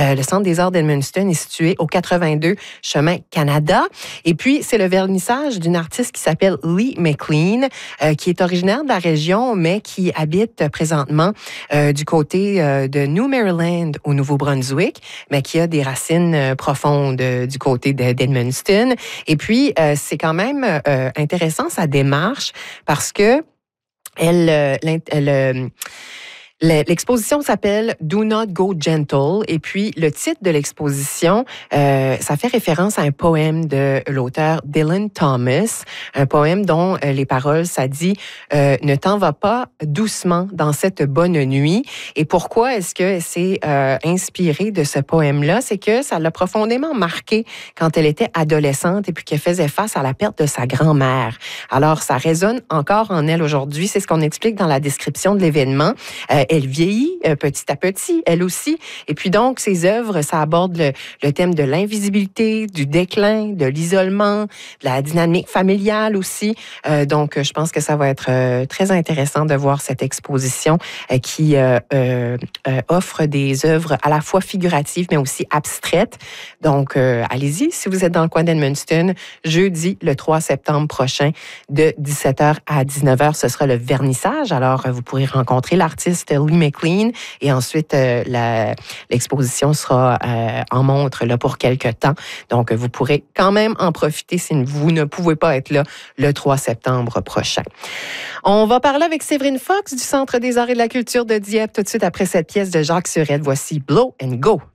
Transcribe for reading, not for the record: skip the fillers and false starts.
Le Centre des arts d'Edmundston est situé au 82 chemin Canada. Et puis, c'est le vernissage d'une artiste qui s'appelle Lee McLean, qui est originaire de la région, mais qui habite présentement du côté de New Maryland au Nouveau-Brunswick, mais qui a des racines profondes du côté d'Edmundston. Et puis, c'est quand même intéressant sa démarche parce que l'exposition s'appelle Do Not Go Gentle et puis le titre de l'exposition, ça fait référence à un poème de l'auteur Dylan Thomas, un poème dont les paroles, ça dit « Ne t'en va pas doucement dans cette bonne nuit ». Et pourquoi est-ce que c'est inspiré de ce poème-là? C'est que ça l'a profondément marqué quand elle était adolescente et puis qu'elle faisait face à la perte de sa grand-mère. Alors, ça résonne encore en elle aujourd'hui. C'est ce qu'on explique dans la description de l'événement. Elle vieillit petit à petit, elle aussi. Et puis donc, ses œuvres, ça aborde le thème de l'invisibilité, du déclin, de l'isolement, de la dynamique familiale aussi. Donc, je pense que ça va être très intéressant de voir cette exposition qui offre des œuvres à la fois figuratives, mais aussi abstraites. Donc, allez-y, si vous êtes dans le coin d'Edmundston, jeudi, le 3 septembre prochain, de 17h à 19h, ce sera le vernissage. Alors, vous pourrez rencontrer l'artiste Lee McLean et ensuite l'exposition sera en montre là, pour quelques temps. Donc, vous pourrez quand même en profiter si vous ne pouvez pas être là le 3 septembre prochain. On va parler avec Séverine Fox du Centre des arts et de la culture de Dieppe tout de suite après cette pièce de Jacques Surette. Voici Blow and Go.